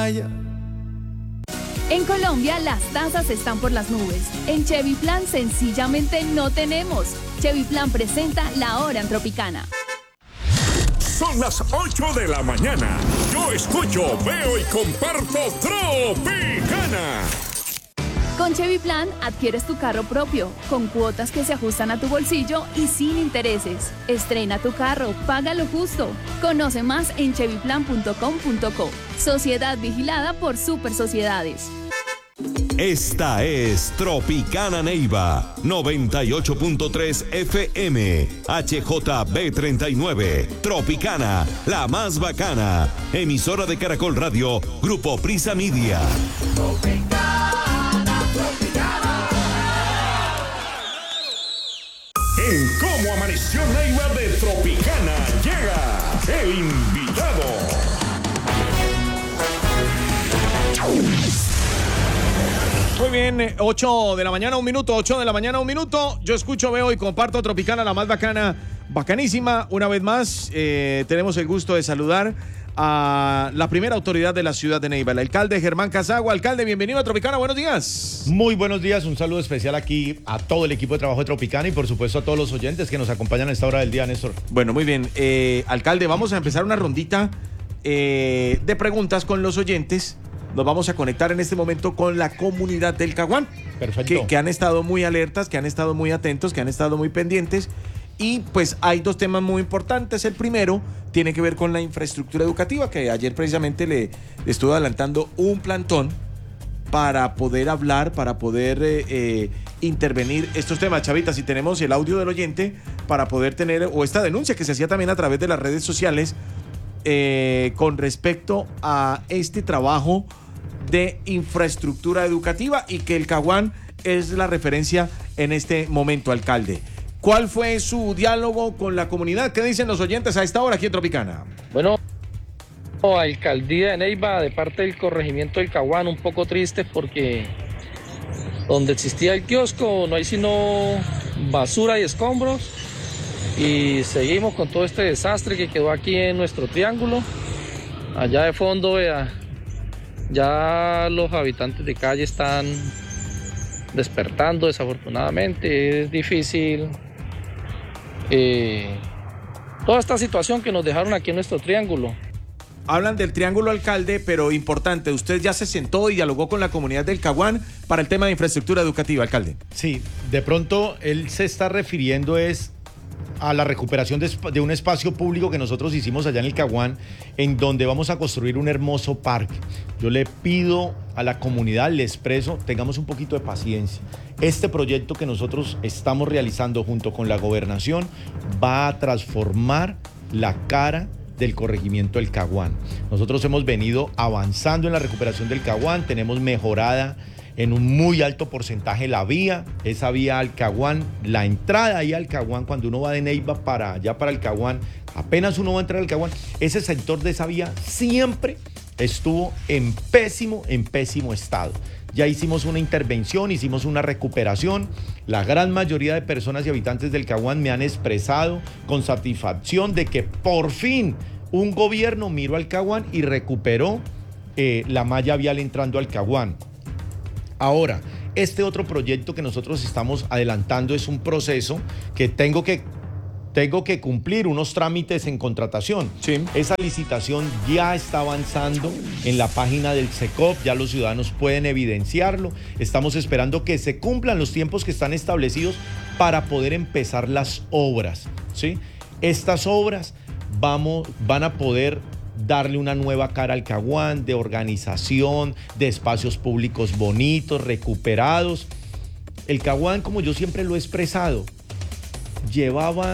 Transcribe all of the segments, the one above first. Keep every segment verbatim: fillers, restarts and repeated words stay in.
En Colombia las tasas están por las nubes. En Chevy Plan sencillamente no tenemos. Chevy Plan presenta La Hora en Tropicana. Son las ocho de la mañana. Yo escucho, veo y comparto Tropicana. Con Chevy Plan adquieres tu carro propio, con cuotas que se ajustan a tu bolsillo y sin intereses. Estrena tu carro, paga lo justo. Conoce más en chevy plan punto com punto co. Sociedad vigilada por Super Sociedades. Esta es Tropicana Neiva, noventa y ocho punto tres F M, H J B treinta y nueve, Tropicana, la más bacana, emisora de Caracol Radio, Grupo Prisa Media. Tropicana, Tropicana. En Cómo Amaneció Neiva de Tropicana llega el invitado. Muy bien, ocho de la mañana, un minuto, ocho de la mañana, un minuto. Yo escucho, veo y comparto Tropicana, la más bacana, bacanísima. Una vez más, eh, tenemos el gusto de saludar a la primera autoridad de la ciudad de Neiva, el alcalde Germán Casagua. Alcalde, bienvenido a Tropicana, buenos días. Muy buenos días, un saludo especial aquí a todo el equipo de trabajo de Tropicana y por supuesto a todos los oyentes que nos acompañan a esta hora del día, Néstor. Bueno, muy bien, eh, alcalde, vamos a empezar una rondita eh, de preguntas con los oyentes. Nos vamos a conectar en este momento con la comunidad del Caguán. Perfecto. Que, que han estado muy alertas, que han estado muy atentos, que han estado muy pendientes. Y pues hay dos temas muy importantes. El primero tiene que ver con la infraestructura educativa, que ayer precisamente le, le estuve adelantando un plantón para poder hablar, para poder eh, eh, intervenir estos temas. Chavita, si tenemos el audio del oyente para poder tener, o esta denuncia que se hacía también a través de las redes sociales, eh, con respecto a este trabajo de infraestructura educativa y que el Caguán es la referencia en este momento, alcalde. ¿Cuál fue su diálogo con la comunidad? ¿Qué dicen los oyentes a esta hora aquí en Tropicana? Bueno, alcaldía de Neiva, de parte del corregimiento del Caguán, un poco triste porque donde existía el kiosco no hay sino basura y escombros y seguimos con todo este desastre que quedó aquí en nuestro triángulo. Allá de fondo, vea, ya los habitantes de calle están despertando desafortunadamente. Es difícil eh, toda esta situación que nos dejaron aquí en nuestro triángulo. Hablan del triángulo, alcalde, pero importante, usted ya se sentó y dialogó con la comunidad del Caguán para el tema de infraestructura educativa, alcalde. Sí, de pronto él se está refiriendo es a la recuperación de, de un espacio público que nosotros hicimos allá en el Caguán, en donde vamos a construir un hermoso parque. Yo le pido a la comunidad, le expreso, tengamos un poquito de paciencia. Este proyecto que nosotros estamos realizando junto con la gobernación va a transformar la cara del corregimiento del Caguán. Nosotros hemos venido avanzando en la recuperación del Caguán, tenemos mejorada en un muy alto porcentaje la vía, esa vía al Caguán, la entrada ahí al Caguán, cuando uno va de Neiva para allá para el Caguán, apenas uno va a entrar al Caguán, ese sector de esa vía siempre estuvo en pésimo, en pésimo estado. Ya hicimos una intervención, hicimos una recuperación. La gran mayoría de personas y habitantes del Caguán me han expresado con satisfacción de que por fin un gobierno miró al Caguán y recuperó eh, la malla vial entrando al Caguán. Ahora, este otro proyecto que nosotros estamos adelantando es un proceso que tengo que, tengo que cumplir unos trámites en contratación. Sí. Esa licitación ya está avanzando en la página del SECOP, ya los ciudadanos pueden evidenciarlo. Estamos esperando que se cumplan los tiempos que están establecidos para poder empezar las obras, ¿sí? Estas obras vamos, van a poder darle una nueva cara al Caguán, de organización, de espacios públicos bonitos, recuperados. El Caguán, como yo siempre lo he expresado, llevaba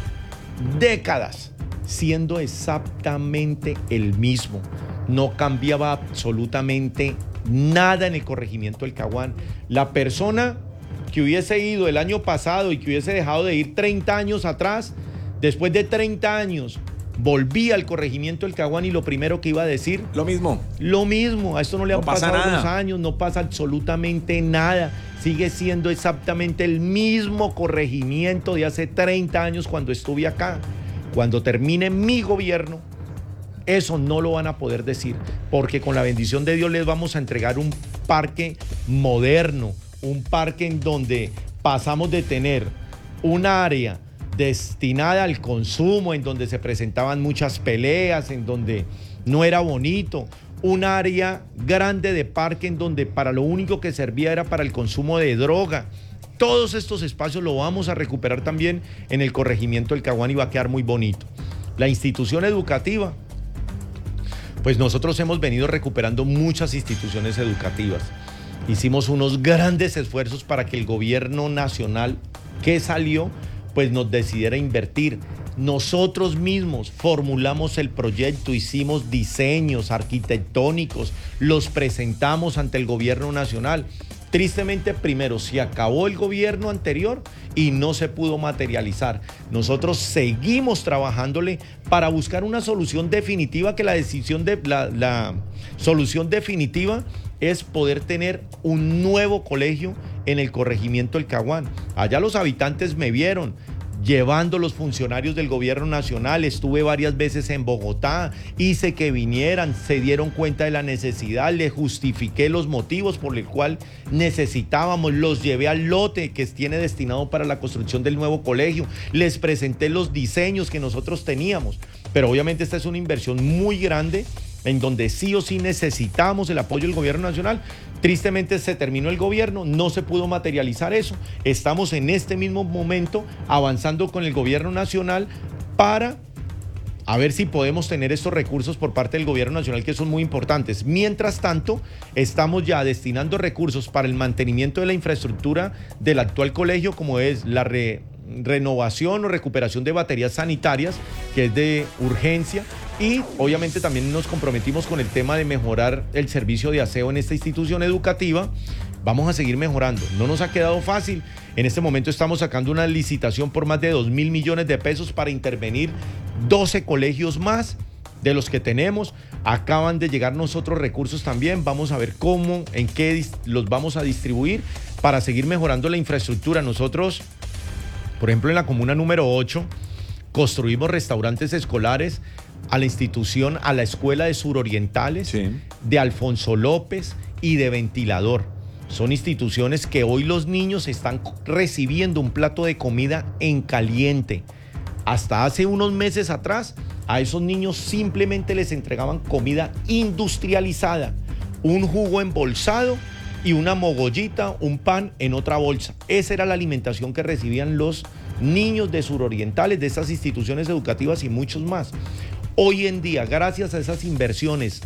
décadas siendo exactamente el mismo. No cambiaba absolutamente nada en el corregimiento del Caguán. La persona que hubiese ido el año pasado y que hubiese dejado de ir treinta años atrás, después de treinta años, volvía al corregimiento del Caguán y lo primero que iba a decir... Lo mismo. Lo mismo. A esto no le no han pasa pasado nada. los años, no pasa absolutamente nada. Sigue siendo exactamente el mismo corregimiento de hace treinta años cuando estuve acá. Cuando termine mi gobierno, Eso no lo van a poder decir, porque con la bendición de Dios les vamos a entregar un parque moderno, un parque en donde pasamos de tener un área destinada al consumo, en donde se presentaban muchas peleas, en donde no era bonito, un área grande de parque en donde para lo único que servía era para el consumo de droga. Todos estos espacios lo vamos a recuperar también en el corregimiento del Caguán y va a quedar muy bonito. La institución educativa, pues nosotros hemos venido recuperando muchas instituciones educativas. Hicimos unos grandes esfuerzos para que el gobierno nacional que salió, pues nos decidiera invertir. Nosotros mismos formulamos el proyecto, hicimos diseños arquitectónicos, los presentamos ante el gobierno nacional. Tristemente, primero se acabó el gobierno anterior y no se pudo materializar. Nosotros seguimos trabajándole para buscar una solución definitiva, que la decisión de la, la solución definitiva es poder tener un nuevo colegio en el corregimiento del Caguán. Allá los habitantes me vieron llevando los funcionarios del gobierno nacional, estuve varias veces en Bogotá, hice que vinieran, se dieron cuenta de la necesidad, les justifiqué los motivos por el cual necesitábamos, los llevé al lote que tiene destinado para la construcción del nuevo colegio, les presenté los diseños que nosotros teníamos, pero obviamente esta es una inversión muy grande en donde sí o sí necesitamos el apoyo del gobierno nacional. Tristemente se terminó el gobierno, no se pudo materializar eso. Estamos en este mismo momento avanzando con el gobierno nacional para a ver si podemos tener estos recursos por parte del gobierno nacional, que son muy importantes. Mientras tanto, estamos ya destinando recursos para el mantenimiento de la infraestructura del actual colegio, como es la re, renovación o recuperación de baterías sanitarias, que es de urgencia. Y obviamente también nos comprometimos con el tema de mejorar el servicio de aseo en esta institución educativa. Vamos a seguir mejorando. No nos ha quedado fácil. En este momento estamos sacando una licitación por más de dos mil millones de pesos para intervenir doce colegios más de los que tenemos. Acaban de llegar nosotros recursos también. Vamos a ver cómo, en qué los vamos a distribuir para seguir mejorando la infraestructura. Nosotros, por ejemplo, en la comuna número ocho, construimos restaurantes escolares a la institución, a la escuela de surorientales, sí, de Alfonso López y de Ventilador. Son instituciones que hoy los niños están recibiendo un plato de comida en caliente. Hasta hace unos meses atrás, a esos niños simplemente les entregaban comida industrializada, un jugo embolsado y una mogollita, un pan en otra bolsa. Esa era la alimentación que recibían los niños de surorientales, de estas instituciones educativas y muchos más. Hoy en día, gracias a esas inversiones,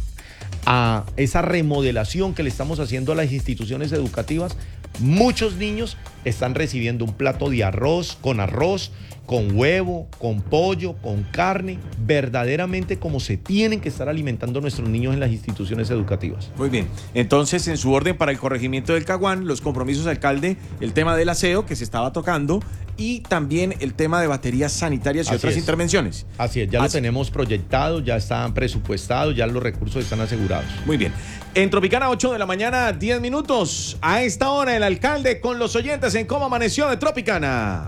a esa remodelación que le estamos haciendo a las instituciones educativas, muchos niños están recibiendo un plato de arroz, con arroz, con huevo, con pollo, con carne, verdaderamente como se tienen que estar alimentando nuestros niños en las instituciones educativas. Muy bien, entonces en su orden para el corregimiento del Caguán, los compromisos, alcalde, el tema del aseo que se estaba tocando y también el tema de baterías sanitarias y Así otras es. intervenciones. Así es, ya Así. lo tenemos proyectado, ya están presupuestados, ya los recursos están asegurados. Muy bien. En Tropicana, ocho de la mañana, diez minutos. A esta hora, el alcalde con los oyentes en Cómo Amaneció de Tropicana.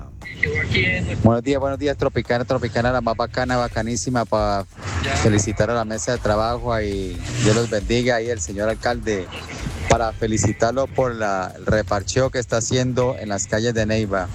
Buenos días, buenos días, Tropicana, Tropicana, la más bacana, bacanísima, para felicitar a la mesa de trabajo y Dios los bendiga ahí el señor alcalde, para felicitarlo por la, el reparcheo que está haciendo en las calles de Neiva.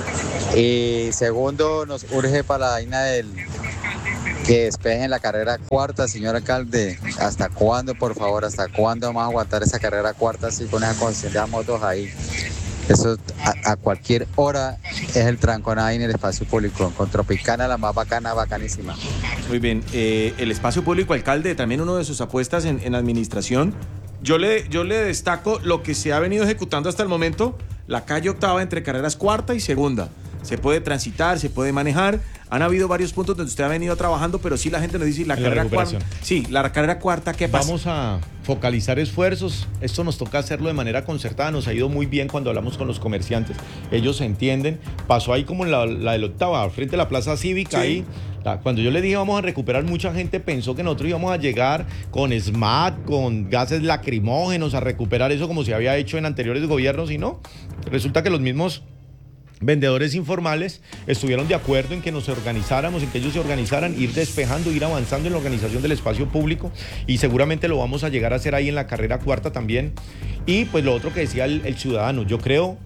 Y segundo, nos urge para la vaina del que despejen la carrera cuarta, señor alcalde. ¿Hasta cuándo, por favor? ¿Hasta cuándo vamos a aguantar esa carrera cuarta así con esa concentración de motos ahí? Eso a, a cualquier hora es el trancón ahí en el espacio público. Con Tropicana, la más bacana, bacanísima. Muy bien. Eh, el espacio público, alcalde, también uno de sus apuestas en, en administración. Yo le, yo le destaco lo que se ha venido ejecutando hasta el momento, la calle Octava entre carreras cuarta y segunda. Se puede transitar, se puede manejar. Han habido varios puntos donde usted ha venido trabajando, pero sí la gente nos dice la, la carrera cuarta. Sí, la carrera cuarta, ¿qué pasa? Vamos a focalizar esfuerzos. Esto nos toca hacerlo de manera concertada. Nos ha ido muy bien cuando hablamos con los comerciantes. Ellos entienden. Pasó ahí como en la, la del Octava, frente a la Plaza Cívica, sí. Ahí. La, cuando yo le dije vamos a recuperar, mucha gente pensó que nosotros íbamos a llegar con S M A T, con gases lacrimógenos, a recuperar eso como se había hecho en anteriores gobiernos, y no. Resulta que los mismos vendedores informales estuvieron de acuerdo en que nos organizáramos, en que ellos se organizaran, ir despejando, ir avanzando en la organización del espacio público, y seguramente lo vamos a llegar a hacer ahí en la carrera cuarta también. Y pues lo otro que decía el, el ciudadano, yo creo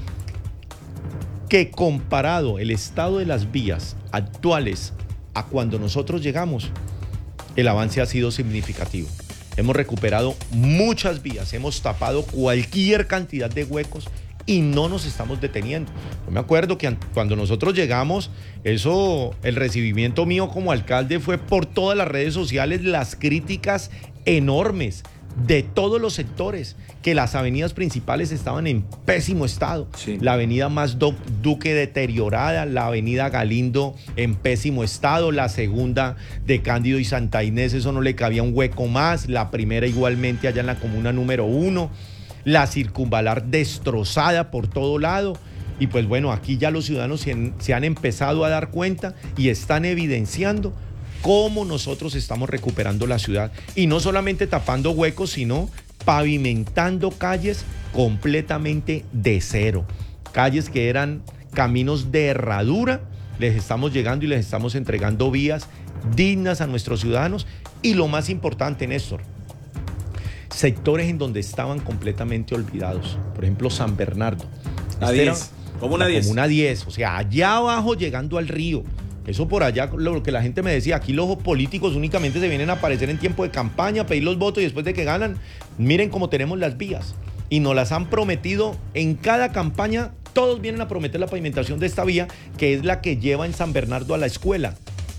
que comparado el estado de las vías actuales a cuando nosotros llegamos, el avance ha sido significativo. Hemos recuperado muchas vías, hemos tapado cualquier cantidad de huecos y no nos estamos deteniendo. Yo me acuerdo que cuando nosotros llegamos, eso, el recibimiento mío como alcalde fue por todas las redes sociales, las críticas enormes de todos los sectores, que las avenidas principales estaban en pésimo estado. Sí. La avenida Más Duque deteriorada, la avenida Galindo en pésimo estado, la segunda de Cándido y Santa Inés, eso no le cabía un hueco más, la primera igualmente allá en la comuna número uno, la circunvalar destrozada por todo lado. Y pues bueno, aquí ya los ciudadanos se han, se han empezado a dar cuenta y están evidenciando cómo nosotros estamos recuperando la ciudad, y no solamente tapando huecos, sino pavimentando calles completamente de cero. Calles que eran caminos de herradura, les estamos llegando y les estamos entregando vías dignas a nuestros ciudadanos. Y lo más importante, Néstor, sectores en donde estaban completamente olvidados. Por ejemplo, San Bernardo. La diez, como una diez. Como una diez, o sea, allá abajo llegando al río. Eso por allá, lo que la gente me decía, aquí los políticos únicamente se vienen a aparecer en tiempo de campaña, pedir los votos, y después de que ganan, miren cómo tenemos las vías. Y nos las han prometido en cada campaña, todos vienen a prometer la pavimentación de esta vía, que es la que lleva en San Bernardo a la escuela.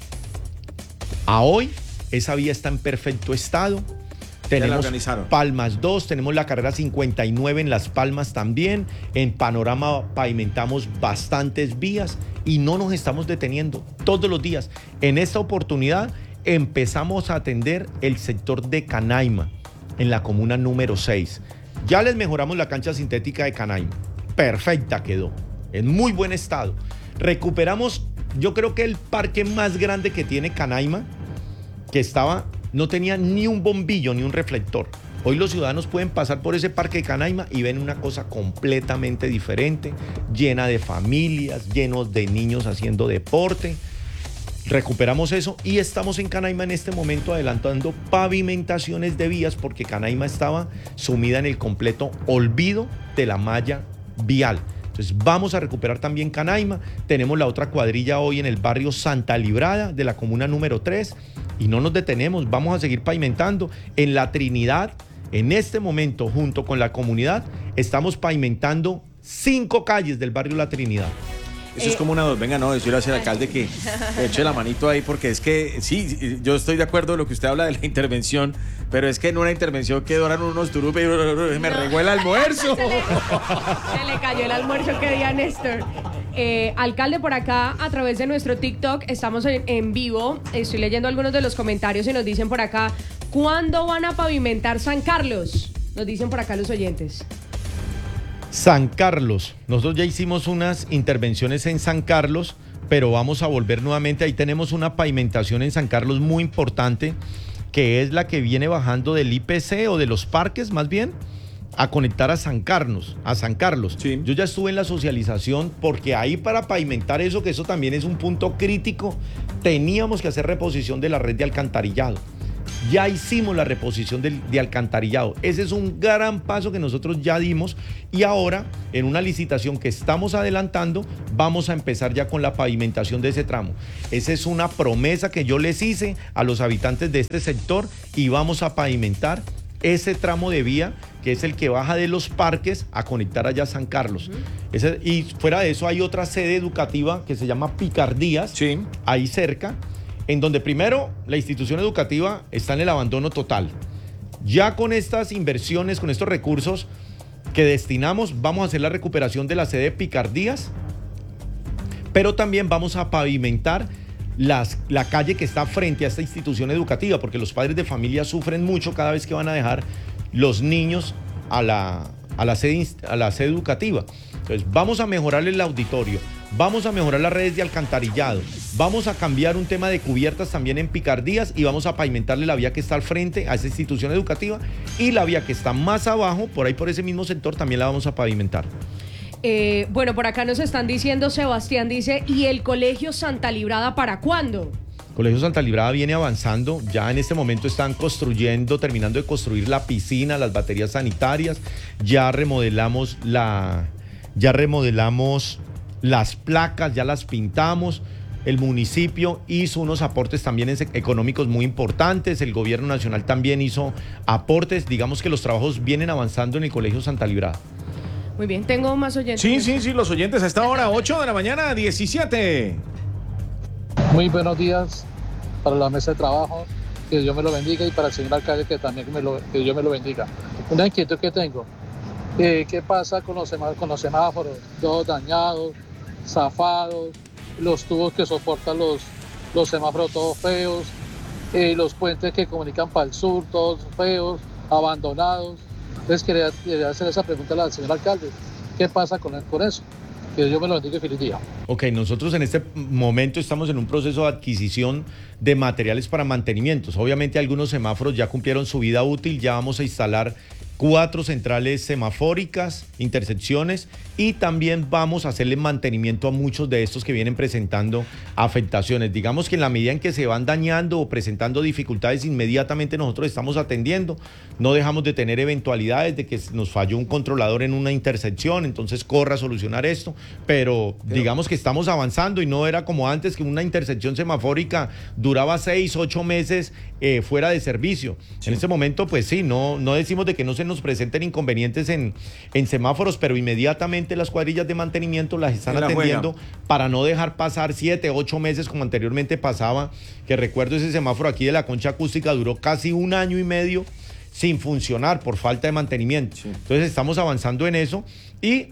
A hoy, esa vía está en perfecto estado. Tenemos Palmas dos, tenemos la carrera cincuenta y nueve en Las Palmas también. En Panorama pavimentamos bastantes vías y no nos estamos deteniendo todos los días. En esta oportunidad empezamos a atender el sector de Canaima, en la comuna número seis. Ya les mejoramos la cancha sintética de Canaima. Perfecta quedó, en muy buen estado. Recuperamos, yo creo que el parque más grande que tiene Canaima, que estaba... no tenía ni un bombillo ni un reflector. Hoy los ciudadanos pueden pasar por ese parque de Canaima y ven una cosa completamente diferente, llena de familias, llenos de niños haciendo deporte. Recuperamos eso y estamos en Canaima en este momento adelantando pavimentaciones de vías, porque Canaima estaba sumida en el completo olvido de la malla vial. Entonces vamos a recuperar también Canaima. Tenemos la otra cuadrilla hoy en el barrio Santa Librada de la comuna número tres, y no nos detenemos, vamos a seguir pavimentando. En La Trinidad, en este momento, junto con la comunidad, estamos pavimentando cinco calles del barrio La Trinidad. Eso eh, es como una dos. Venga, no, decirle al alcalde que eche la manito ahí, porque es que sí, yo estoy de acuerdo en lo que usted habla de la intervención, pero es que en una intervención que duran unos turupes y me no. regó el almuerzo. Se le, se le cayó el almuerzo que día Néstor. Eh, alcalde, por acá, a través de nuestro TikTok, estamos en, en vivo. Estoy leyendo algunos de los comentarios y nos dicen por acá: ¿cuándo van a pavimentar San Carlos? Nos dicen por acá los oyentes. San Carlos, nosotros ya hicimos unas intervenciones en San Carlos, pero vamos a volver nuevamente. Ahí tenemos una pavimentación en San Carlos muy importante, que es la que viene bajando del I P C o de los parques, más bien, a conectar a San Carlos, a San Carlos. Sí. Yo ya estuve en la socialización, porque ahí para pavimentar eso, que eso también es un punto crítico, teníamos que hacer reposición de la red de alcantarillado. Ya hicimos la reposición de, de alcantarillado. Ese es un gran paso que nosotros ya dimos, y ahora en una licitación que estamos adelantando vamos a empezar ya con la pavimentación de ese tramo. Esa es una promesa que yo les hice a los habitantes de este sector, y vamos a pavimentar ese tramo de vía que es el que baja de los parques a conectar allá a San Carlos. Uh-huh. Ese, y fuera de eso hay otra sede educativa que se llama Picardías, sí, ahí cerca, en donde primero la institución educativa está en el abandono total. Ya con estas inversiones, con estos recursos que destinamos, vamos a hacer la recuperación de la sede de Picardías, pero también vamos a pavimentar las, la calle que está frente a esta institución educativa, porque los padres de familia sufren mucho cada vez que van a dejar los niños a la, a la, sede, a la sede educativa. Entonces vamos a mejorar el auditorio, vamos a mejorar las redes de alcantarillado, vamos a cambiar un tema de cubiertas también en Picardías, y vamos a pavimentarle la vía que está al frente a esa institución educativa, y la vía que está más abajo, por ahí por ese mismo sector, también la vamos a pavimentar. Eh, bueno, por acá nos están diciendo, Sebastián dice, ¿y el Colegio Santa Librada para cuándo? Colegio Santa Librada viene avanzando, ya en este momento están construyendo, terminando de construir la piscina, las baterías sanitarias, ya remodelamos la, ya remodelamos las placas, ya las pintamos. El municipio hizo unos aportes también económicos muy importantes, el gobierno nacional también hizo aportes, digamos que los trabajos vienen avanzando en el Colegio Santa Librada. Muy bien, tengo más oyentes. Sí, sí, sí, los oyentes a esta hora, ocho de la mañana, diecisiete. Muy buenos días para la mesa de trabajo, que Dios me lo bendiga, y para el señor alcalde, que también me lo, que Dios me lo bendiga. Una inquietud que tengo, eh, ¿qué pasa con los, con los semáforos? Todos dañados, zafados, los tubos que soportan los, los semáforos todos feos, eh, los puentes que comunican para el sur todos feos, abandonados. Entonces quería, quería hacer esa pregunta al señor alcalde, ¿qué pasa con, con eso? Que Dios me lo bendiga y feliz día. Ok, nosotros en este momento estamos en un proceso de adquisición de materiales para mantenimientos. Obviamente algunos semáforos ya cumplieron su vida útil, ya vamos a instalar cuatro centrales semafóricas, intersecciones, y también vamos a hacerle mantenimiento a muchos de estos que vienen presentando afectaciones. Digamos que en la medida en que se van dañando o presentando dificultades, inmediatamente nosotros estamos atendiendo. No dejamos de tener eventualidades de que nos falló un controlador en una intersección, entonces corra a solucionar esto, pero, pero digamos que estamos avanzando, y no era como antes, que una intersección semafórica duraba seis, ocho meses eh, fuera de servicio. Sí. En este momento, pues sí, no, no decimos de que no se nos presenten inconvenientes en, en semáforos, pero inmediatamente las cuadrillas de mantenimiento las están la atendiendo juega. Para no dejar pasar siete, ocho meses como anteriormente pasaba, que recuerdo ese semáforo aquí de la Concha Acústica duró casi un año y medio sin funcionar por falta de mantenimiento. Sí. Entonces estamos avanzando en eso, y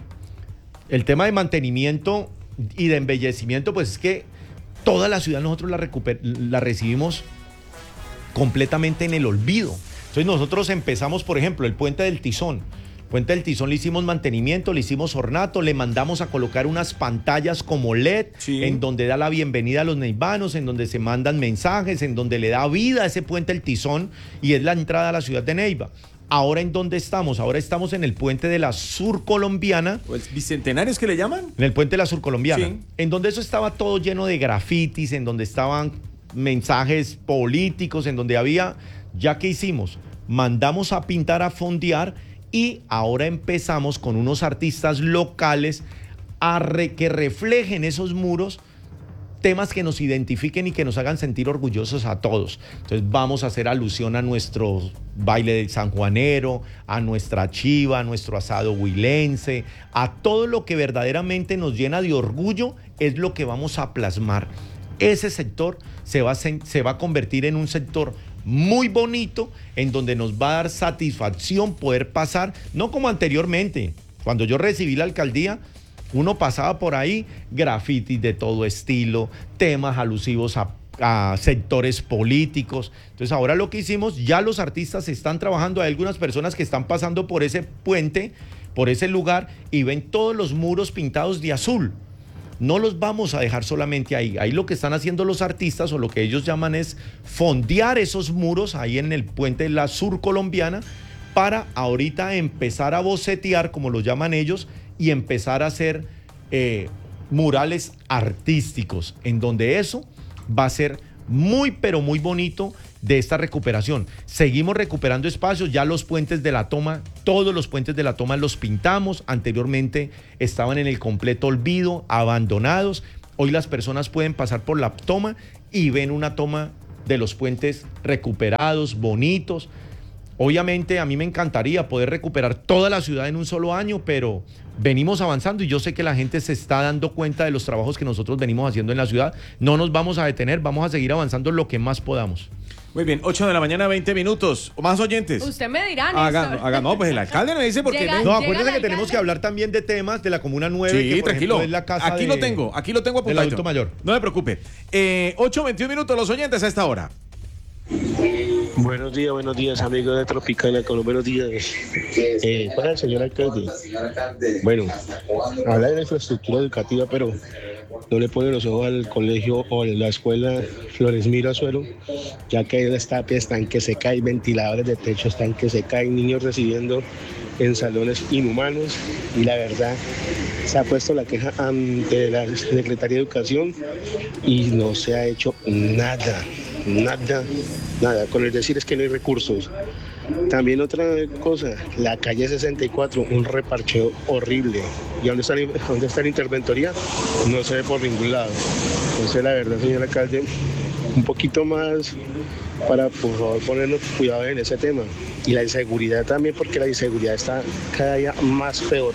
el tema de mantenimiento y de embellecimiento, pues es que toda la ciudad nosotros la, recuper- la recibimos completamente en el olvido. Entonces nosotros empezamos, por ejemplo, el Puente del Tizón. Puente del Tizón le hicimos mantenimiento, le hicimos ornato, le mandamos a colocar unas pantallas como L E D, sí, en donde da la bienvenida a los neivanos, en donde se mandan mensajes, en donde le da vida a ese Puente del Tizón, y es la entrada a la ciudad de Neiva. Ahora, ¿en dónde estamos? Ahora estamos en el puente de la Surcolombiana. ¿Pues bicentenarios que le llaman? En el puente de la Surcolombiana. Sí. En donde eso estaba todo lleno de grafitis, en donde estaban mensajes políticos, en donde había... ¿Ya qué hicimos? Mandamos a pintar, a fondear, y ahora empezamos con unos artistas locales a re, que reflejen esos muros temas que nos identifiquen y que nos hagan sentir orgullosos a todos. Entonces vamos a hacer alusión a nuestro baile del sanjuanero, a nuestra chiva, a nuestro asado huilense, a todo lo que verdaderamente nos llena de orgullo es lo que vamos a plasmar. Ese sector se va a, se va a convertir en un sector muy bonito, en donde nos va a dar satisfacción poder pasar, no como anteriormente, cuando yo recibí la alcaldía, uno pasaba por ahí, grafitis de todo estilo, temas alusivos a, a sectores políticos. Entonces ahora lo que hicimos, ya los artistas están trabajando, hay algunas personas que están pasando por ese puente, por ese lugar, y ven todos los muros pintados de azul. No los vamos a dejar solamente ahí. Ahí lo que están haciendo los artistas, o lo que ellos llaman, es fondear esos muros ahí en el puente de la Surcolombiana, para ahorita empezar a bocetear, como lo llaman ellos, y empezar a hacer eh, murales artísticos, en donde eso va a ser muy, pero muy bonito de esta recuperación. Seguimos recuperando espacios, ya los puentes de la Toma, todos los puentes de la Toma los pintamos, anteriormente estaban en el completo olvido, abandonados. Hoy las personas pueden pasar por la Toma y ven una toma de los puentes recuperados, bonitos. Obviamente a mí me encantaría poder recuperar toda la ciudad en un solo año, pero venimos avanzando y yo sé que la gente se está dando cuenta de los trabajos que nosotros venimos haciendo en la ciudad. No nos vamos a detener, vamos a seguir avanzando lo que más podamos. Muy bien, ocho de la mañana, veinte minutos. ¿O más oyentes? Usted me dirá, Néstor. Haga, haga, no, pues el alcalde me dice porque... Llega, no, acuérdense que tenemos que hablar también de temas de la Comuna nueve. Sí, que, por tranquilo. ejemplo, es la casa aquí de, lo tengo, aquí lo tengo apuntado. Del adulto mayor. No me preocupe. Eh, ocho, veintiún minutos los oyentes a esta hora. Buenos días, buenos días, amigos de Tropicana, con los buenos días. Eh, para el señor alcalde. Bueno, habla de la infraestructura educativa, pero no le pone los ojos al colegio o a la escuela Flores Mirazuelo, ya que las tapias están que se caen, ventiladores de techo están que se caen, niños recibiendo en salones inhumanos y la verdad se ha puesto la queja ante la Secretaría de Educación y no se ha hecho nada, nada, nada. Con el decir es que no hay recursos. También otra cosa, la calle sesenta y cuatro, un reparcheo horrible. ¿Y dónde está, dónde está la interventoría? No se ve por ningún lado. Entonces la verdad, señor alcalde, un poquito más para por favor ponernos cuidado en ese tema. Y la inseguridad también, porque la inseguridad está cada día más peor.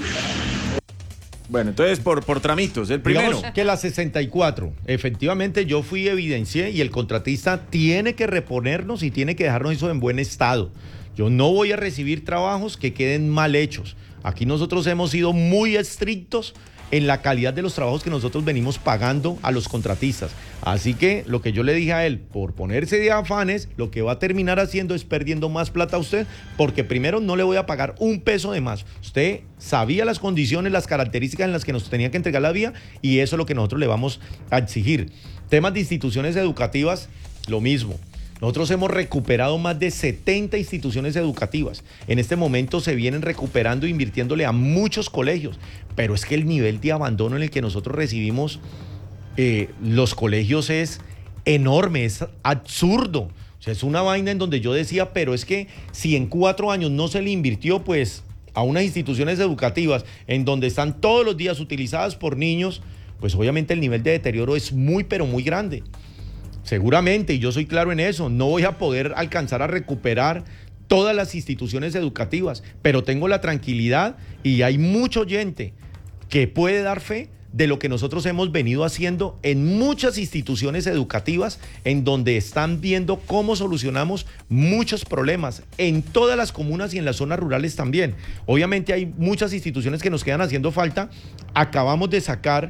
Bueno, entonces por, por tramitos, el primero. Digamos que la sesenta y cuatro, efectivamente yo fui, evidencié y el contratista tiene que reponernos y tiene que dejarnos eso en buen estado. Yo no voy a recibir trabajos que queden mal hechos. Aquí nosotros hemos sido muy estrictos en la calidad de los trabajos que nosotros venimos pagando a los contratistas. Así que lo que yo le dije a él, por ponerse de afanes, lo que va a terminar haciendo es perdiendo más plata a usted, porque primero no le voy a pagar un peso de más. Usted sabía las condiciones, las características en las que nos tenía que entregar la vía y eso es lo que nosotros le vamos a exigir. Temas de instituciones educativas, lo mismo. Nosotros hemos recuperado más de setenta instituciones educativas. En este momento se vienen recuperando e invirtiéndole a muchos colegios, pero es que el nivel de abandono en el que nosotros recibimos eh, los colegios es enorme, es absurdo. O sea, es una vaina en donde yo decía, pero es que si en cuatro años no se le invirtió, pues a unas instituciones educativas en donde están todos los días utilizadas por niños, pues obviamente el nivel de deterioro es muy, pero muy grande. Seguramente, y yo soy claro en eso, no voy a poder alcanzar a recuperar todas las instituciones educativas, pero tengo la tranquilidad y hay mucho oyente que puede dar fe de lo que nosotros hemos venido haciendo en muchas instituciones educativas en donde están viendo cómo solucionamos muchos problemas en todas las comunas y en las zonas rurales también. Obviamente hay muchas instituciones que nos quedan haciendo falta. Acabamos de sacar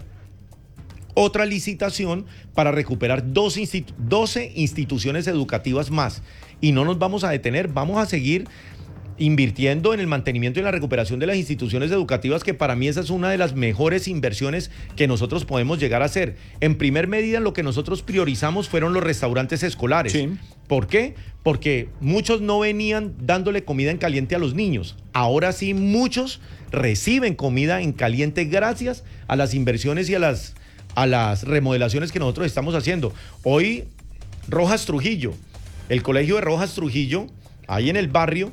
otra licitación para recuperar doce, institu- doce instituciones educativas más. Y no nos vamos a detener, vamos a seguir invirtiendo en el mantenimiento y la recuperación de las instituciones educativas, que para mí esa es una de las mejores inversiones que nosotros podemos llegar a hacer. En primer medida, lo que nosotros priorizamos fueron los restaurantes escolares. Sí. ¿Por qué? Porque muchos no venían dándole comida en caliente a los niños. Ahora sí, muchos reciben comida en caliente gracias a las inversiones y a las a las remodelaciones que nosotros estamos haciendo. Hoy, Rojas Trujillo, el colegio de Rojas Trujillo, ahí en el barrio,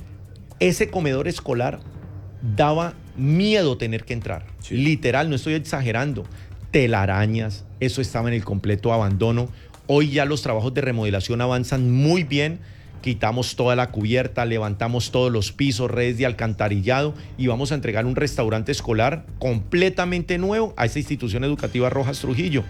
ese comedor escolar daba miedo tener que entrar. Sí. Literal, no estoy exagerando. Telarañas, eso estaba en el completo abandono. Hoy ya los trabajos de remodelación avanzan muy bien. Quitamos toda la cubierta, levantamos todos los pisos, redes de alcantarillado y vamos a entregar un restaurante escolar completamente nuevo a esa institución educativa Rojas Trujillo.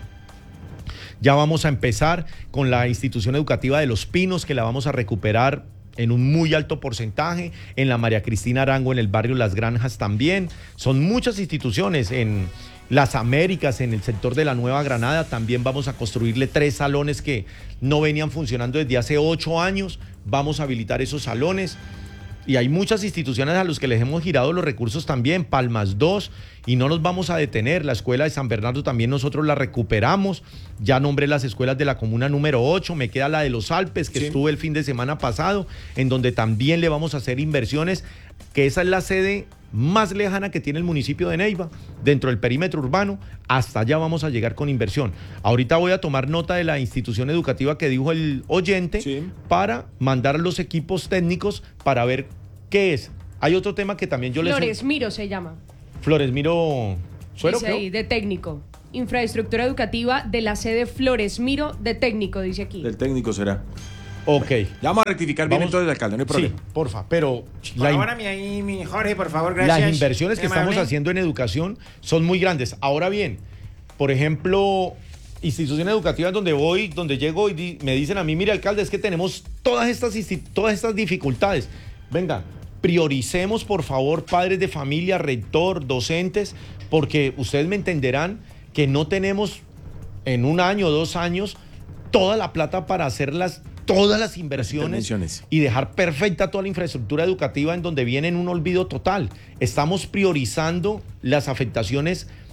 Ya vamos a empezar con la institución educativa de Los Pinos, que la vamos a recuperar en un muy alto porcentaje, en la María Cristina Arango, en el barrio Las Granjas también. Son muchas instituciones. En Las Américas, en el sector de la Nueva Granada, también vamos a construirle tres salones que no venían funcionando desde hace ocho años. Vamos a habilitar esos salones. Y hay muchas instituciones a las que les hemos girado los recursos también, Palmas dos, y no nos vamos a detener. La escuela de San Bernardo también nosotros la recuperamos. Ya nombré las escuelas de la comuna número ocho, me queda la de Los Alpes, que sí. Estuve el fin de semana pasado, en donde también le vamos a hacer inversiones, que esa es la sede más lejana que tiene el municipio de Neiva, dentro del perímetro urbano. Hasta allá vamos a llegar con inversión. Ahorita voy a tomar nota de la institución educativa que dijo el oyente, sí, para mandar los equipos técnicos para ver qué es. Hay otro tema que también yo les... Flores Miro se llama. Flores Miro... Dice ahí, de técnico. Infraestructura educativa de la sede Flores Miro de técnico, dice aquí. Del técnico será. Ok. Ya vamos a rectificar bien entonces, alcalde, no hay problema. Sí, porfa, pero... Ahora mi, ahí, mi Jorge, por favor, gracias. Las inversiones que estamos haciendo en educación son muy grandes. Ahora bien, por ejemplo, instituciones educativas donde voy, donde llego y di, me dicen a mí, mire, alcalde, es que tenemos todas estas, todas estas dificultades. Venga, prioricemos, por favor, padres de familia, rector, docentes, porque ustedes me entenderán que no tenemos en un año o dos años toda la plata para hacer las, todas las inversiones y dejar perfecta toda la infraestructura educativa, en donde viene en un olvido total. Estamos priorizando las afectaciones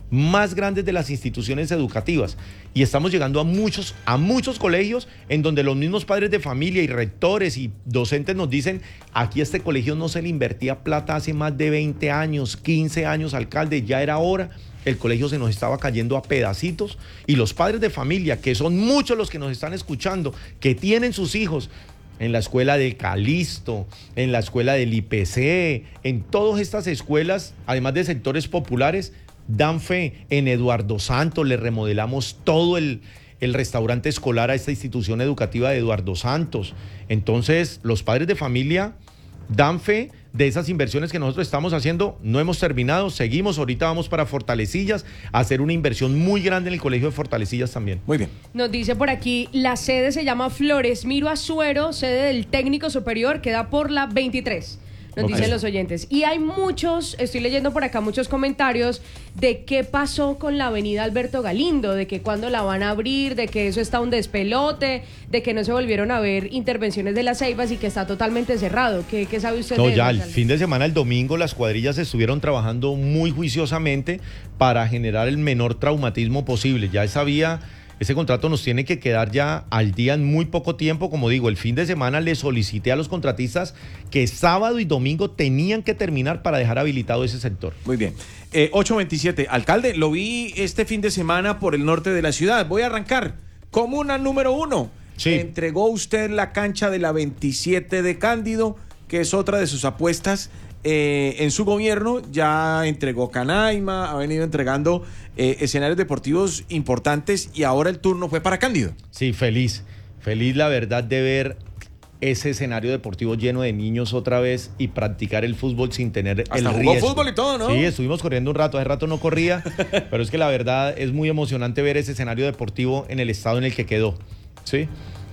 más grandes de las instituciones educativas. Y estamos llegando a muchos, a muchos colegios en donde los mismos padres de familia y rectores y docentes nos dicen, aquí a este colegio no se le invertía plata hace más de veinte años, quince años, alcalde, ya era hora. El colegio se nos estaba cayendo a pedacitos y los padres de familia, que son muchos los que nos están escuchando, que tienen sus hijos en la escuela de Calisto, en la escuela del I P C, en todas estas escuelas, además de sectores populares, dan fe. En Eduardo Santos le remodelamos todo el, el restaurante escolar a esta institución educativa de Eduardo Santos. Entonces, los padres de familia dan fe de esas inversiones que nosotros estamos haciendo. No hemos terminado, seguimos, ahorita vamos para Fortalecillas a hacer una inversión muy grande en el colegio de Fortalecillas también. Muy bien. Nos dice por aquí, la sede se llama Flores Miro Azuero, sede del técnico superior, queda por la veintitrés. Nos okay. dicen los oyentes. Y hay muchos, estoy leyendo por acá muchos comentarios de qué pasó con la avenida Alberto Galindo, de que cuándo la van a abrir, de que eso está un despelote, de que no se volvieron a ver intervenciones de las Ceibas y que está totalmente cerrado. ¿Qué, qué sabe usted no, de eso? No, ya el fin de semana, el domingo, las cuadrillas estuvieron trabajando muy juiciosamente para generar el menor traumatismo posible. Ya esa vía... Ese contrato nos tiene que quedar ya al día en muy poco tiempo. Como digo, el fin de semana le solicité a los contratistas que sábado y domingo tenían que terminar para dejar habilitado ese sector. Muy bien. Eh, ocho veintisiete. Alcalde, lo vi este fin de semana por el norte de la ciudad. Voy a arrancar. Comuna número uno. Sí. Entregó usted la cancha de la veintisiete de Cándido, que es otra de sus apuestas. Eh, en su gobierno ya entregó Canaima, ha venido entregando eh, escenarios deportivos importantes y ahora el turno fue para Cándido. Sí, feliz, feliz la verdad de ver ese escenario deportivo lleno de niños otra vez y practicar el fútbol sin tener Hasta el jugó riesgo. Fútbol y todo, ¿no? Sí, estuvimos corriendo un rato, hace rato no corría, pero es que la verdad es muy emocionante ver ese escenario deportivo en el estado en el que quedó, ¿sí?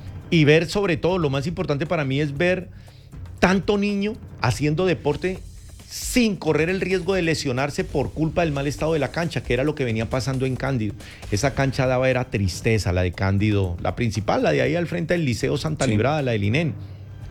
Y ver sobre todo, lo más importante para mí es ver tanto niño haciendo deporte sin correr el riesgo de lesionarse por culpa del mal estado de la cancha, que era lo que venía pasando en Cándido. Esa cancha daba era tristeza, la de Cándido, la principal, la de ahí al frente del Liceo Santa sí. Librada, la del I N E N.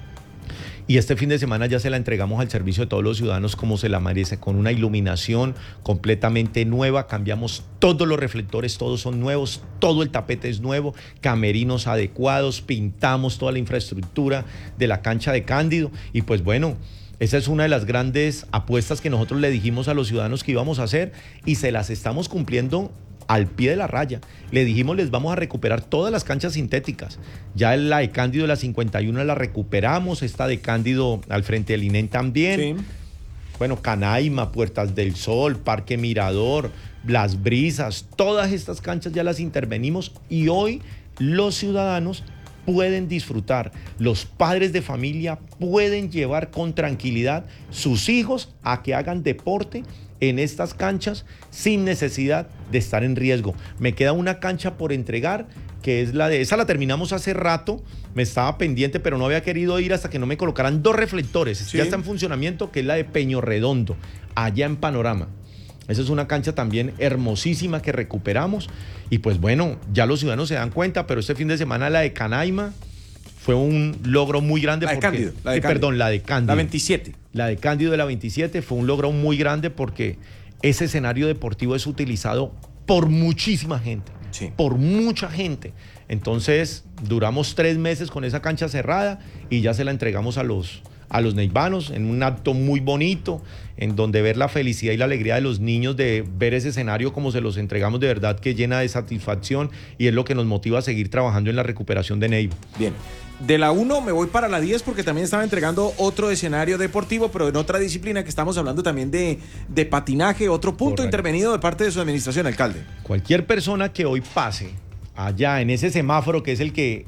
Y este fin de semana ya se la entregamos al servicio de todos los ciudadanos como se la merece, con una iluminación completamente nueva. Cambiamos todos los reflectores, todos son nuevos, todo el tapete es nuevo, camerinos adecuados, pintamos toda la infraestructura de la cancha de Cándido. Y pues bueno, esa es una de las grandes apuestas que nosotros le dijimos a los ciudadanos que íbamos a hacer y se las estamos cumpliendo al pie de la raya. Le dijimos, les vamos a recuperar todas las canchas sintéticas. Ya la de Cándido, la cincuenta y uno, la recuperamos. Esta de Cándido al frente del I N E N también. Sí. Bueno, Canaima, Puertas del Sol, Parque Mirador, Las Brisas, todas estas canchas ya las intervenimos y hoy los ciudadanos pueden disfrutar, los padres de familia pueden llevar con tranquilidad sus hijos a que hagan deporte en estas canchas sin necesidad de estar en riesgo. Me queda una cancha por entregar, que es la de... Esa la terminamos hace rato, me estaba pendiente, pero no había querido ir hasta que no me colocaran dos reflectores. Sí. Ya está en funcionamiento, que es la de Peño Redondo, allá en Panorama. Esa es una cancha también hermosísima que recuperamos. Y pues bueno, ya los ciudadanos se dan cuenta, pero este fin de semana la de Canaima fue un logro muy grande. La de porque, Cándido. La de sí, Cándido. Perdón, la de Cándido. La veintisiete. La de Cándido de la veintisiete fue un logro muy grande porque ese escenario deportivo es utilizado por muchísima gente. Sí. Por mucha gente. Entonces, duramos tres meses con esa cancha cerrada y ya se la entregamos a los... a los neivanos, en un acto muy bonito, en donde ver la felicidad y la alegría de los niños de ver ese escenario como se los entregamos, de verdad que llena de satisfacción y es lo que nos motiva a seguir trabajando en la recuperación de Neiva. Bien, de la uno me voy para la diez porque también estaba entregando otro escenario deportivo, pero en otra disciplina que estamos hablando también de, de patinaje, otro punto Correcto. intervenido de parte de su administración, alcalde. Cualquier persona que hoy pase allá en ese semáforo que es el que...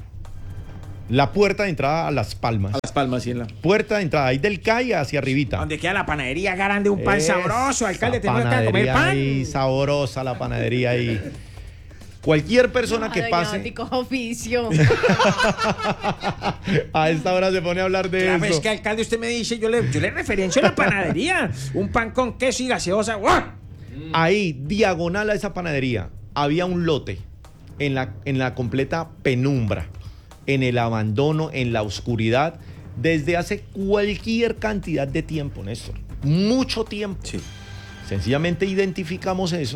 La puerta de entrada a Las Palmas. A Las Palmas, sí, en la... Puerta de entrada, ahí del C A I hacia arribita. Donde queda la panadería grande, un pan es sabroso, alcalde, tenemos que comer pan. Ahí, sabrosa la panadería ahí. Cualquier persona no, que pase... oficio. A esta hora se pone a hablar de Claro, eso. Es que, alcalde, usted me dice, yo le, yo le referencio a la panadería. Un pan con queso y gaseosa. ¡Wow! Ahí, diagonal a esa panadería, había un lote en la, en la completa penumbra, en el abandono, en la oscuridad, desde hace cualquier cantidad de tiempo, Néstor. Mucho tiempo. Sí. Sencillamente identificamos eso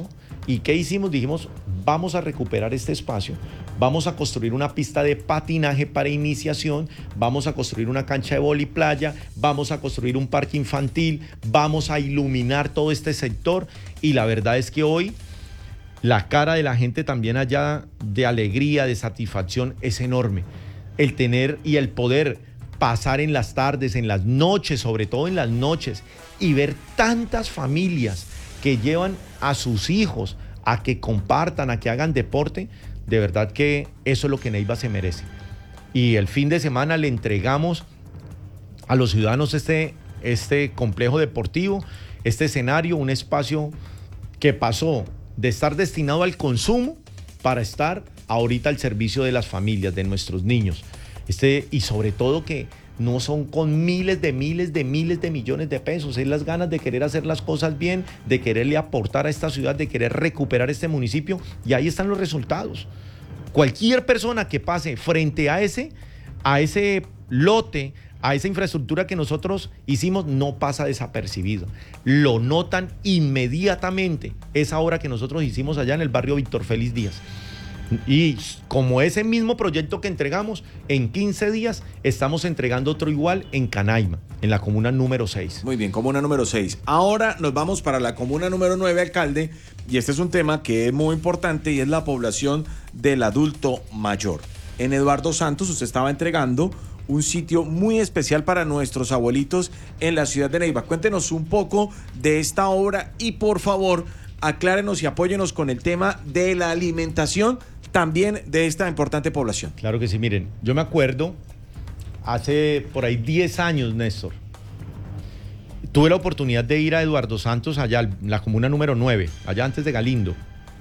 ¿Y qué hicimos? Dijimos, vamos a recuperar este espacio, vamos a construir una pista de patinaje para iniciación, vamos a construir una cancha de vóley playa, vamos a construir un parque infantil, vamos a iluminar todo este sector, y la verdad es que hoy la cara de la gente también allá de alegría, de satisfacción es enorme. El tener y el poder pasar en las tardes, en las noches, sobre todo en las noches, y ver tantas familias que llevan a sus hijos a que compartan, a que hagan deporte, de verdad que eso es lo que Neiva se merece. Y el fin de semana le entregamos a los ciudadanos este, este complejo deportivo, este escenario, un espacio que pasó de estar destinado al consumo para estar ahorita al servicio de las familias, de nuestros niños. Este, y sobre todo que no son con miles de miles de miles de millones de pesos, es las ganas de querer hacer las cosas bien, de quererle aportar a esta ciudad, de querer recuperar este municipio, y ahí están los resultados. Cualquier persona que pase frente a ese, a ese lote, a esa infraestructura que nosotros hicimos, no pasa desapercibido. Lo notan inmediatamente esa obra que nosotros hicimos allá en el barrio Víctor Félix Díaz. Y como ese mismo proyecto que entregamos, en quince días estamos entregando otro igual en Canaima, en la comuna número seis. Muy bien, comuna número seis. Ahora nos vamos para la comuna número nueve, alcalde, y este es un tema que es muy importante, y es la población del adulto mayor. En Eduardo Santos usted estaba entregando un sitio muy especial para nuestros abuelitos en la ciudad de Neiva. Cuéntenos un poco de esta obra y, por favor, aclárenos y apóyenos con el tema de la alimentación también de esta importante población. Claro que sí, miren, yo me acuerdo hace por ahí diez años, Néstor, tuve la oportunidad de ir a Eduardo Santos, allá en la comuna número nueve, allá antes de Galindo,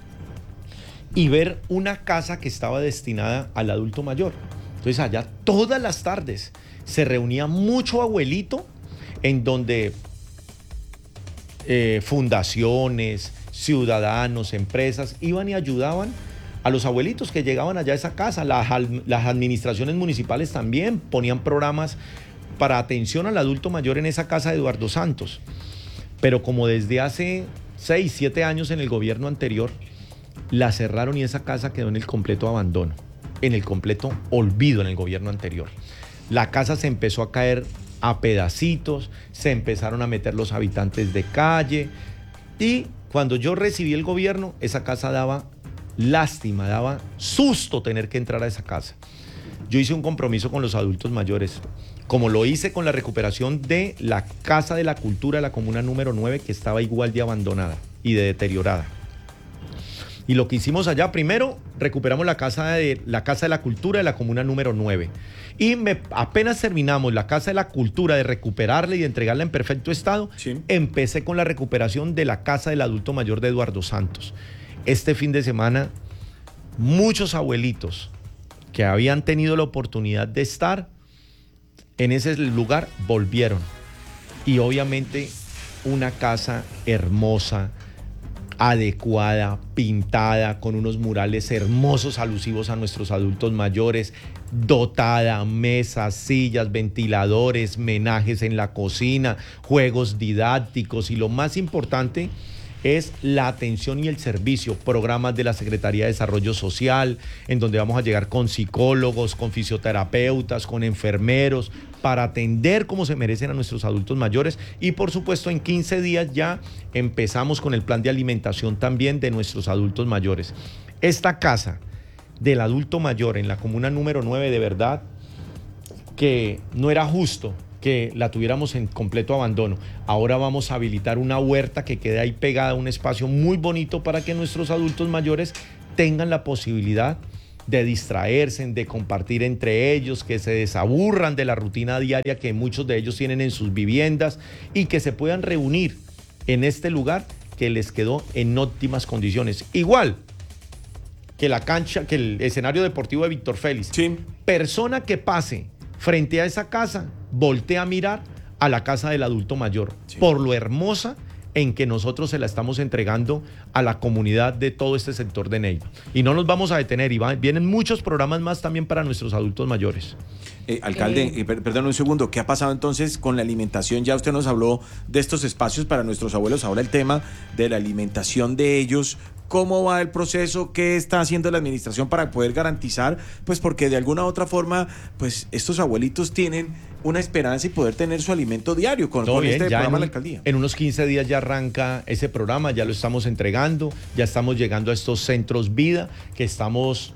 y ver una casa que estaba destinada al adulto mayor. Entonces allá todas las tardes se reunía mucho abuelito, en donde eh, fundaciones, ciudadanos, empresas iban y ayudaban a los abuelitos que llegaban allá a esa casa. Las, las administraciones municipales también ponían programas para atención al adulto mayor en esa casa de Eduardo Santos. Pero como desde hace seis, siete años en el gobierno anterior, la cerraron y esa casa quedó en el completo abandono, en el completo olvido en el gobierno anterior. La casa se empezó a caer a pedacitos, se empezaron a meter los habitantes de calle, y cuando yo recibí el gobierno, esa casa daba lástima, daba susto tener que entrar a esa casa. Yo hice un compromiso con los adultos mayores, como lo hice con la recuperación de la Casa de la Cultura de la comuna número nueve, que estaba igual de abandonada y de deteriorada. Y lo que hicimos allá, primero, recuperamos la Casa de la, casa de la Cultura de la comuna número nueve. Y me, apenas terminamos la Casa de la Cultura de recuperarla y de entregarla en perfecto estado, sí, empecé con la recuperación de la Casa del Adulto Mayor de Eduardo Santos. Este fin de semana, muchos abuelitos que habían tenido la oportunidad de estar en ese lugar volvieron. Y obviamente una casa hermosa, adecuada, pintada, con unos murales hermosos alusivos a nuestros adultos mayores, dotada, mesas, sillas, ventiladores, menajes en la cocina, juegos didácticos, y lo más importante es la atención y el servicio, programas de la Secretaría de Desarrollo Social, en donde vamos a llegar con psicólogos, con fisioterapeutas, con enfermeros, para atender como se merecen a nuestros adultos mayores. Y por supuesto, en quince días ya empezamos con el plan de alimentación también de nuestros adultos mayores. Esta casa del adulto mayor en la comuna número nueve, de verdad que no era justo que la tuviéramos en completo abandono. Ahora vamos a habilitar una huerta que quede ahí pegada, un espacio muy bonito para que nuestros adultos mayores tengan la posibilidad de distraerse, de compartir entre ellos, que se desaburran de la rutina diaria que muchos de ellos tienen en sus viviendas, y que se puedan reunir en este lugar que les quedó en óptimas condiciones. Igual que la cancha, que el escenario deportivo de Víctor Félix. Sí. Persona que pase frente a esa casa, voltea a mirar a la casa del adulto mayor, sí, por lo hermosa en que nosotros se la estamos entregando a la comunidad de todo este sector de Neiva. Y no nos vamos a detener, y van, vienen muchos programas más también para nuestros adultos mayores. Eh, alcalde, eh, per perdón un segundo, ¿qué ha pasado entonces con la alimentación? Ya usted nos habló de estos espacios para nuestros abuelos, ahora el tema de la alimentación de ellos, cómo va el proceso, qué está haciendo la administración para poder garantizar, pues porque de alguna u otra forma, pues estos abuelitos tienen una esperanza y poder tener su alimento diario con, con bien, este ya programa en, de la alcaldía. En unos quince días ya arranca ese programa, ya lo estamos entregando, ya estamos llegando a estos centros vida que estamos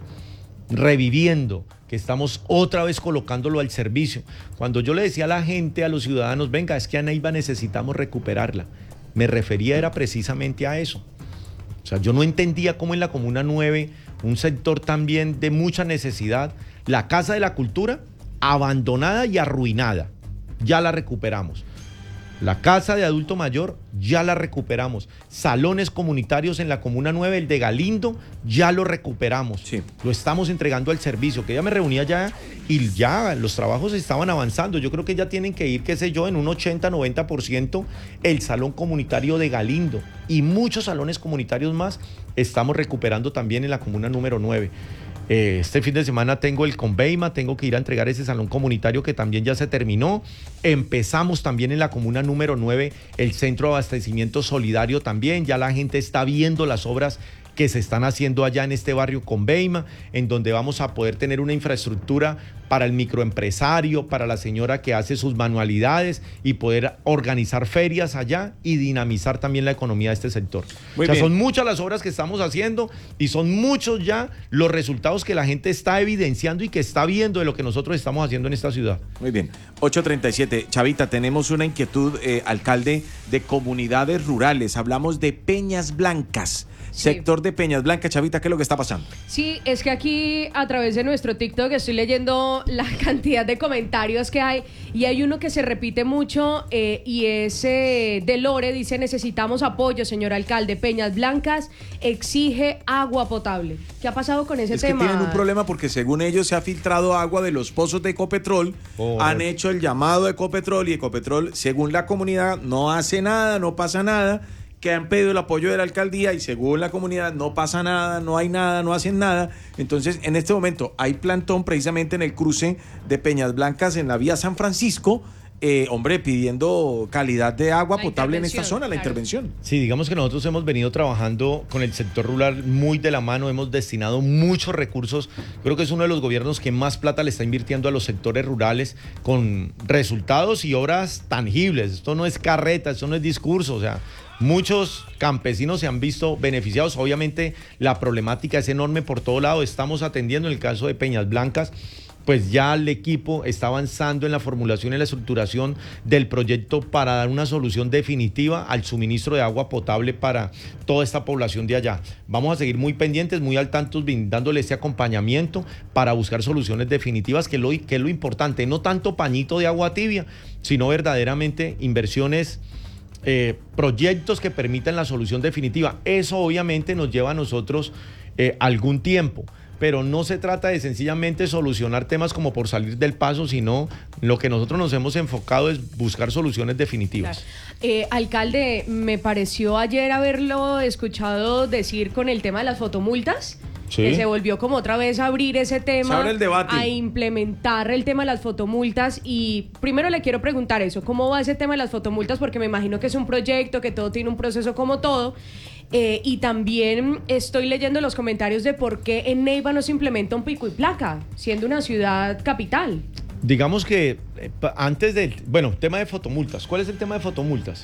reviviendo, que estamos otra vez colocándolo al servicio. Cuando yo le decía a la gente, a los ciudadanos, venga, es que a Neiva necesitamos recuperarla, me refería era precisamente a eso. O sea, yo no entendía cómo en la Comuna nueve, un sector también de mucha necesidad, la Casa de la Cultura, abandonada y arruinada, ya la recuperamos. La Casa de Adulto Mayor, ya la recuperamos. Salones comunitarios en la Comuna nueve, el de Galindo, ya lo recuperamos. Sí. Lo estamos entregando al servicio, que ya me reunía ya y ya los trabajos estaban avanzando. Yo creo que ya tienen que ir, qué sé yo, en un ochenta, noventa por ciento el salón comunitario de Galindo. Y muchos salones comunitarios más estamos recuperando también en la Comuna número nueve. Eh, este fin de semana tengo el Conveima, tengo que ir a entregar ese salón comunitario que también ya se terminó. Empezamos también en la Comuna número nueve el centro de abastecimiento solidario también. Ya la gente está viendo las obras que se están haciendo allá en este barrio Conveima, en donde vamos a poder tener una infraestructura para el microempresario, para la señora que hace sus manualidades y poder organizar ferias allá y dinamizar también la economía de este sector. Muy o sea, bien. son muchas las obras que estamos haciendo y son muchos ya los resultados que la gente está evidenciando y que está viendo de lo que nosotros estamos haciendo en esta ciudad. Muy bien, ocho treinta y siete. Chavita, tenemos una inquietud, eh, alcalde, de comunidades rurales. Hablamos de Peñas Blancas. Sí. Sector de Peñas Blancas, Chavita, ¿qué es lo que está pasando? Sí, es que aquí a través de nuestro TikTok estoy leyendo la cantidad de comentarios que hay y hay uno que se repite mucho eh, y es eh, de Lore, dice: necesitamos apoyo, señor alcalde. Peñas Blancas exige agua potable. ¿Qué ha pasado con ese Es tema? que tienen un problema porque según ellos se ha filtrado agua de los pozos de Ecopetrol, Correcto. han hecho el llamado a Ecopetrol y Ecopetrol, según la comunidad, no hace nada, no pasa nada, que han pedido el apoyo de la alcaldía y según la comunidad no pasa nada, no hay nada, no hacen nada. Entonces, en este momento hay plantón precisamente en el cruce de Peñas Blancas en la vía San Francisco, eh, hombre, pidiendo calidad de agua La potable en esta intervención, zona, la claro. intervención. Sí, digamos que nosotros hemos venido trabajando con el sector rural muy de la mano, hemos destinado muchos recursos. Creo que es uno de los gobiernos que más plata le está invirtiendo a los sectores rurales con resultados y obras tangibles. Esto no es carreta, esto no es discurso, o sea, muchos campesinos se han visto beneficiados. Obviamente la problemática es enorme por todo lado. Estamos atendiendo en el caso de Peñas Blancas, pues ya el equipo está avanzando en la formulación y la estructuración del proyecto para dar una solución definitiva al suministro de agua potable para toda esta población de allá. Vamos a seguir muy pendientes, muy al tanto, dándole ese acompañamiento para buscar soluciones definitivas, que, lo, que es lo importante, no tanto pañito de agua tibia, sino verdaderamente inversiones, eh, proyectos que permitan la solución definitiva. Eso obviamente nos lleva a nosotros eh, algún tiempo, pero no se trata de sencillamente solucionar temas como por salir del paso, sino lo que nosotros nos hemos enfocado es buscar soluciones definitivas. Claro. Eh, alcalde, me pareció ayer haberlo escuchado decir con el tema de las fotomultas, Sí. que se volvió como otra vez a abrir ese tema, Se abre el debate. a implementar el tema de las fotomultas. Y primero le quiero preguntar eso, ¿cómo va ese tema de las fotomultas? Porque me imagino que es un proyecto, que todo tiene un proceso como todo. Eh, y también estoy leyendo los comentarios de por qué en Neiva no se implementa un pico y placa, siendo una ciudad capital. Digamos que eh, pa- antes del, bueno, tema de fotomultas. ¿Cuál es el tema de fotomultas?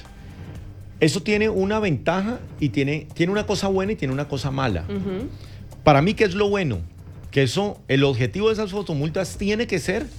Eso tiene una ventaja y tiene, tiene una cosa buena y tiene una cosa mala. Ujú. Para mí, ¿qué es lo bueno? Que eso, el objetivo de esas fotomultas tiene que ser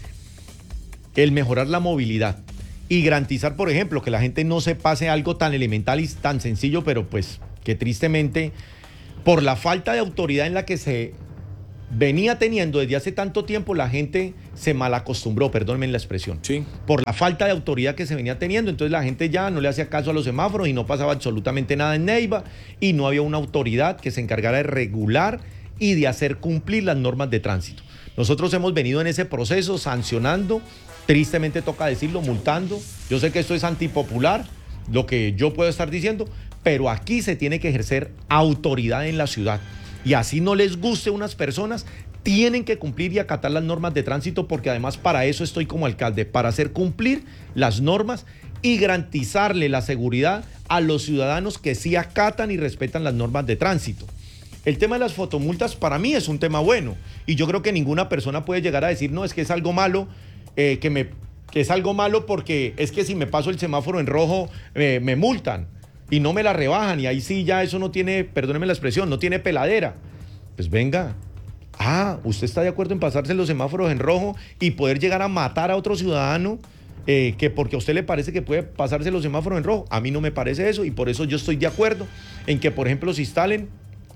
el mejorar la movilidad y garantizar, por ejemplo, que la gente no se pase algo tan elemental y tan sencillo, pero pues que tristemente, por la falta de autoridad en la que se venía teniendo desde hace tanto tiempo, la gente se malacostumbró, perdónenme la expresión, Sí. por la falta de autoridad que se venía teniendo. Entonces la gente ya no le hacía caso a los semáforos y no pasaba absolutamente nada en Neiva y no había una autoridad que se encargara de regular y de hacer cumplir las normas de tránsito. Nosotros hemos venido en ese proceso sancionando, tristemente toca decirlo, multando. Yo sé que esto es antipopular, lo que yo puedo estar diciendo, pero aquí se tiene que ejercer autoridad en la ciudad. Y así no les guste a unas personas, tienen que cumplir y acatar las normas de tránsito, porque además para eso estoy como alcalde, para hacer cumplir las normas y garantizarle la seguridad a los ciudadanos que sí acatan y respetan las normas de tránsito. El tema de las fotomultas para mí es un tema bueno y yo creo que ninguna persona puede llegar a decir, no, es que es algo malo, eh, que, me, que es algo malo porque es que si me paso el semáforo en rojo eh, me multan y no me la rebajan y ahí sí ya eso no tiene, perdóneme la expresión, no tiene peladera. Pues venga, ah, ¿usted está de acuerdo en pasarse los semáforos en rojo y poder llegar a matar a otro ciudadano? Eh, que porque a usted le parece que puede pasarse los semáforos en rojo. A mí no me parece eso y por eso yo estoy de acuerdo en que, por ejemplo, se instalen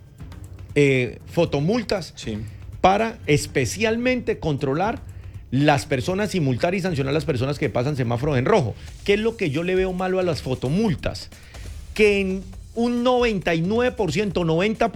eh, fotomultas sí. para especialmente controlar las personas y multar y sancionar a las personas que pasan semáforos en rojo. ¿Qué es lo que yo le veo malo a las fotomultas? Que en un noventa y nueve por ciento, noventa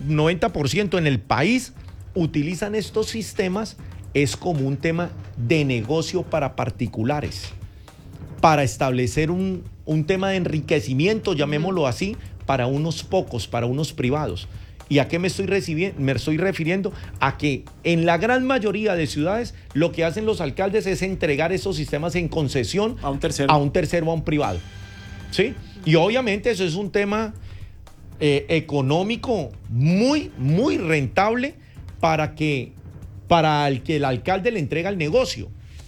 por ciento en el país utilizan estos sistemas es como un tema de negocio para particulares, para establecer un, un tema de enriquecimiento, llamémoslo así, para unos pocos, para unos privados. ¿Y a qué me estoy, me estoy refiriendo? A que en la gran mayoría de ciudades lo que hacen los alcaldes es entregar esos sistemas en concesión a un tercero, a un, tercero, a un privado. ¿Sí? Y obviamente eso es un tema eh, económico muy, muy rentable para que para el que el alcalde le entrega el negocio.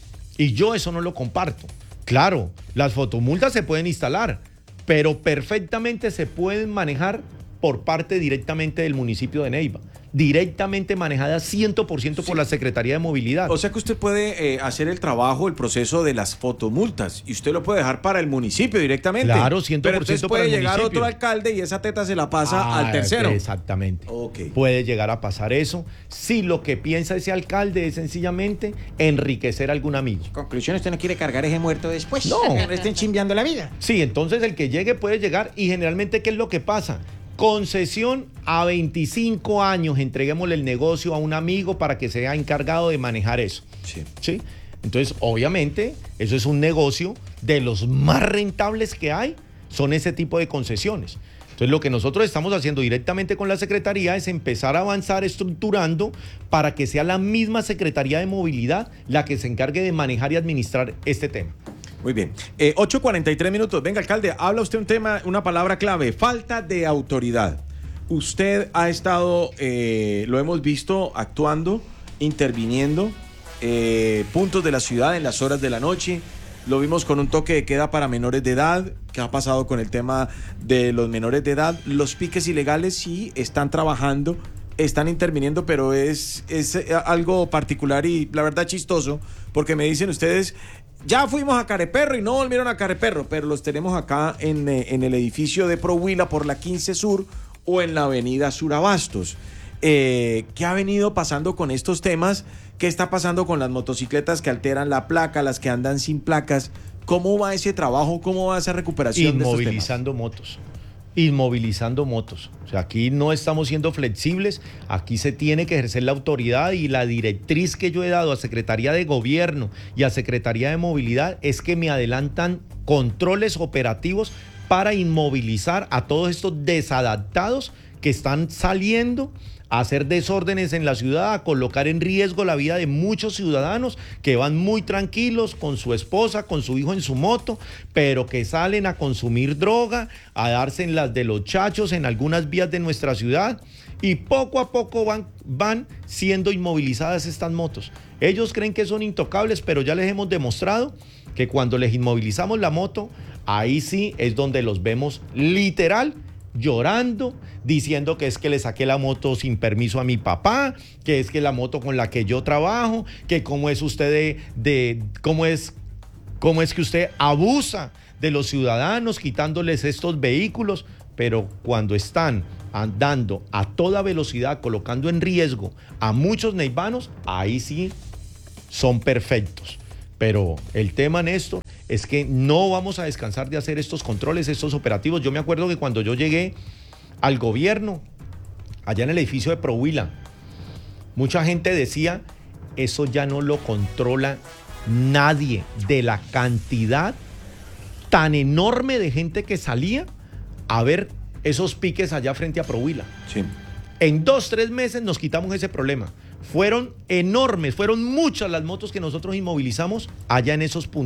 Y yo eso no lo comparto. Claro, las fotomultas se pueden instalar, pero perfectamente se pueden manejar por parte directamente del municipio de Neiva, directamente manejada cien por ciento por sí. la Secretaría de Movilidad. O sea que usted puede eh, hacer el trabajo, el proceso de las fotomultas y usted lo puede dejar para el municipio directamente. Claro, cien por ciento. Pero entonces puede para el llegar municipio. Otro alcalde y esa teta se la pasa ah, al tercero. Exactamente. Okay. Puede llegar a pasar eso si lo que piensa ese alcalde es sencillamente enriquecer a algún amigo. Conclusión, usted no quiere cargar ese muerto después. No. Le estén chimbeando la vida. Sí, entonces el que llegue puede llegar y generalmente ¿qué es lo que pasa? Concesión a veinticinco años, entreguémosle el negocio a un amigo para que sea encargado de manejar eso. Sí. ¿Sí? Entonces, obviamente, eso es un negocio de los más rentables que hay, son ese tipo de concesiones. Entonces, lo que nosotros estamos haciendo directamente con la Secretaría es empezar a avanzar estructurando para que sea la misma Secretaría de Movilidad la que se encargue de manejar y administrar este tema. Muy bien. Eh, ocho cuarenta y tres minutos. Venga, alcalde, habla usted un tema, una palabra clave, falta de autoridad. Usted ha estado, eh, lo hemos visto actuando, interviniendo, eh, puntos de la ciudad en las horas de la noche. Lo vimos con un toque de queda para menores de edad. ¿Qué ha pasado con el tema de los menores de edad? Los piques ilegales sí están trabajando, están interviniendo, pero es, es algo particular y la verdad chistoso, porque me dicen ustedes... Ya fuimos a Careperro y no volvieron a Careperro, pero los tenemos acá en, eh, en el edificio de Prohuila por la quince Sur o en la avenida Surabastos. Eh, ¿Qué ha venido pasando con estos temas? ¿Qué está pasando con las motocicletas que alteran la placa, las que andan sin placas? ¿Cómo va ese trabajo? ¿Cómo va esa recuperación de estos temas? Inmovilizando motos. Inmovilizando motos. O sea, aquí no estamos siendo flexibles, aquí se tiene que ejercer la autoridad y la directriz que yo he dado a Secretaría de Gobierno y a Secretaría de Movilidad es que me adelantan controles operativos para inmovilizar a todos estos desadaptados que están saliendo a hacer desórdenes en la ciudad, a colocar en riesgo la vida de muchos ciudadanos que van muy tranquilos con su esposa, con su hijo en su moto, pero que salen a consumir droga, a darse en las de los chachos en algunas vías de nuestra ciudad y poco a poco van, van siendo inmovilizadas estas motos. Ellos creen que son intocables, pero ya les hemos demostrado que cuando les inmovilizamos la moto, ahí sí es donde los vemos literal llorando, diciendo que es que le saqué la moto sin permiso a mi papá, que es que la moto con la que yo trabajo, que cómo es usted de, de cómo es, cómo es que usted abusa de los ciudadanos quitándoles estos vehículos, pero cuando están andando a toda velocidad, colocando en riesgo a muchos neivanos, ahí sí son perfectos. Pero el tema, Néstor, es que no vamos a descansar de hacer estos controles, estos operativos. Yo me acuerdo que cuando yo llegué al gobierno, allá en el edificio de Prohuila, mucha gente decía, eso ya no lo controla nadie, de la cantidad tan enorme de gente que salía a ver esos piques allá frente a Prohuila. Sí. En dos, tres meses nos quitamos ese problema. Fueron enormes, fueron muchas las motos que nosotros inmovilizamos allá en esos puntos.